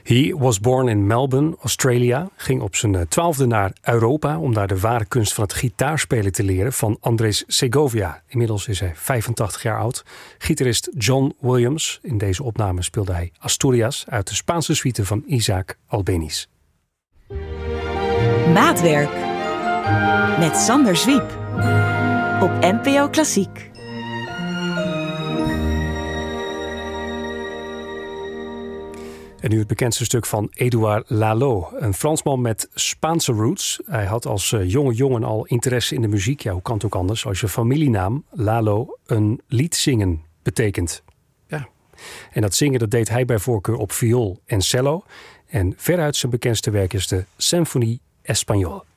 He was born in Melbourne, Australia. Ging op zijn 12e naar Europa om daar de ware kunst van het gitaarspelen te leren van Andrés Segovia. Inmiddels is hij 85 jaar oud. Gitarist John Williams. In deze opname speelde hij Asturias uit de Spaanse suite van Isaac Albéniz. Maatwerk met Sander Zwiep op NPO Klassiek. En nu het bekendste stuk van Édouard Lalo, een Fransman met Spaanse roots. Hij had als jonge jongen al interesse in de muziek. Ja, hoe kan het ook anders als je familienaam Lalo een lied zingen betekent? Ja. En dat zingen dat deed hij bij voorkeur op viool en cello. En veruit zijn bekendste werk is de Symphonie Espagnole.